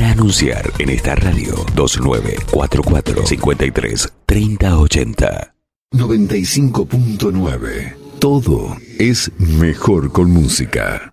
para anunciar en esta radio. 2944-533080. 95.9. Todo es mejor con música.